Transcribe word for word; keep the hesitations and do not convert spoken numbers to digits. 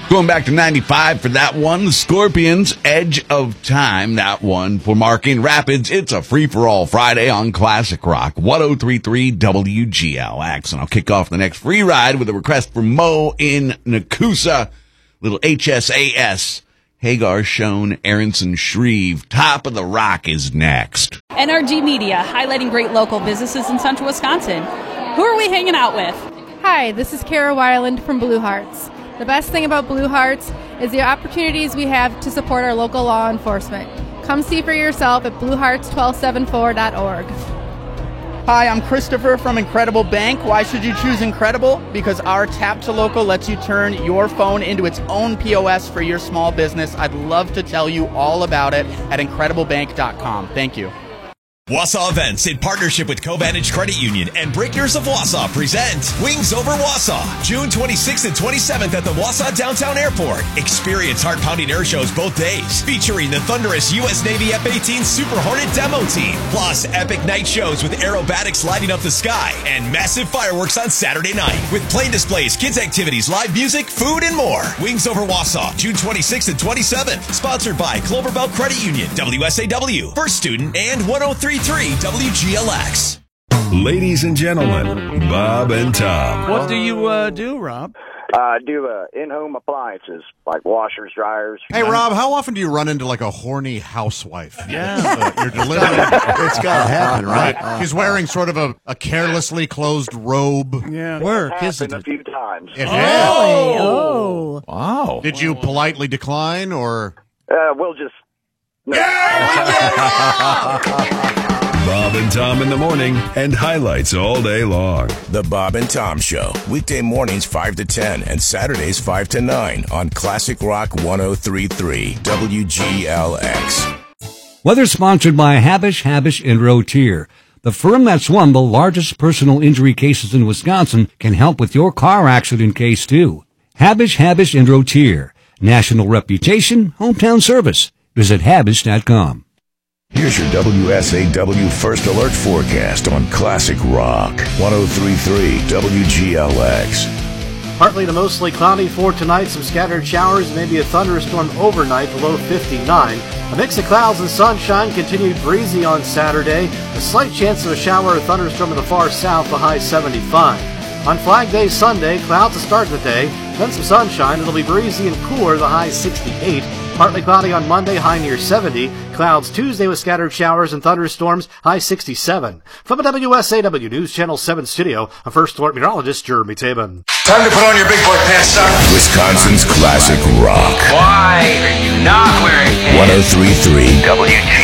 Going back to ninety-five for that one. The Scorpions, Edge of Time. That one for Marking Rapids. It's a free-for-all Friday on Classic Rock. one oh three point three W G L X. And I'll kick off the next free ride with a request from Mo in Nakusa. Little H S A S. Hagar Schoen, Aronson Shreve. Top of the Rock is next. N R G Media, highlighting great local businesses in central Wisconsin. Who are we hanging out with? Hi, this is Kara Weiland from Blue Hearts. The best thing about Blue Hearts is the opportunities we have to support our local law enforcement. Come see for yourself at blue hearts one two seven four dot org. Hi, I'm Christopher from Incredible Bank. Why should you choose Incredible? Because our Tap to Local lets you turn your phone into its own P O S for your small business. I'd love to tell you all about it at incredible bank dot com. Thank you. Wausau Events, in partnership with Covantage Credit Union and Breakers of Wausau, present Wings Over Wausau, June twenty-sixth and twenty-seventh at the Wausau Downtown Airport. Experience heart-pounding air shows both days, featuring the thunderous U S Navy F eighteen Super Hornet demo team, plus epic night shows with aerobatics lighting up the sky, and massive fireworks on Saturday night, with plane displays, kids' activities, live music, food, and more. Wings Over Wausau, June twenty-sixth and twenty-seventh, sponsored by Clover Belt Credit Union, W S A W, First Student, and one oh three point three W G L X. Ladies and gentlemen, Bob and Tom. What do you uh, do, Rob? I do uh, in-home appliances like washers, dryers. Hey, Rob, how often do you run into like a horny housewife? Yeah. Uh, you're delivering. It's got to happen, right? right? He's wearing sort of a, a carelessly closed robe. Yeah. Work, isn't a few times. It has. Oh. Wow. Did you politely decline or? Uh, we'll just. No. Bob and Tom in the morning and highlights all day long. The Bob and Tom Show, weekday mornings five to ten and Saturdays five to nine on Classic Rock one oh three point three W G L X. Weather sponsored by Habish, Habish and Rotier. The firm that's won the largest personal injury cases in Wisconsin can help with your car accident case too. Habish, Habish and Rotier. National reputation, hometown service. Visit habish dot com. Here's your W S A W First Alert forecast on Classic Rock one oh three point three W G L X. Partly to mostly cloudy for tonight, some scattered showers, maybe a thunderstorm overnight, the low fifty-nine. A mix of clouds and sunshine, continued breezy on Saturday. A slight chance of a shower or thunderstorm in the far south, the high seventy-five. On Flag Day Sunday, clouds to start the day, then some sunshine. It'll be breezy and cooler, the high sixty-eight. Partly cloudy on Monday, high near seventy. Clouds Tuesday with scattered showers and thunderstorms, high sixty-seven. From the W S A W News Channel seven studio, I'm First Alert Meteorologist Jeremy Tabin. Time to put on your big boy pants, son. Wisconsin's Classic Rock. Why are you not wearing pants? one oh three point three W G